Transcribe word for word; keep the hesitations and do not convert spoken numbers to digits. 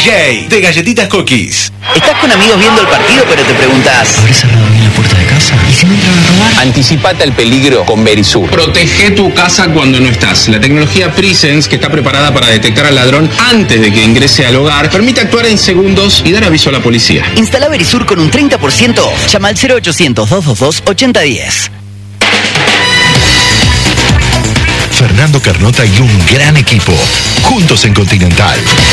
J de Galletitas Cookies. Estás con amigos viendo el partido, pero te preguntas, ¿habré cerrado bien la puerta de casa? ¿Y si me entran a robar? Anticipate al peligro con Verisur. Protege tu casa cuando no estás. La tecnología Presence, que está preparada para detectar al ladrón antes de que ingrese al hogar, permite actuar en segundos y dar aviso a la policía. Instala Verisur con un treinta por ciento. Llama al cero ochocientos, doscientos veintidós, ochenta diez. Fernando Carnota y un gran equipo, juntos en Continental.